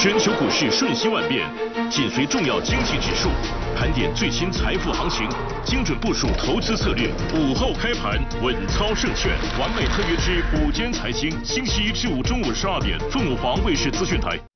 全球股市瞬息万变，紧随重要经济指数，盘点最新财富行情，精准部署投资策略。午后开盘，稳操胜券，完美特约之午间财经，星期一至五中午12点，凤凰卫视资讯台。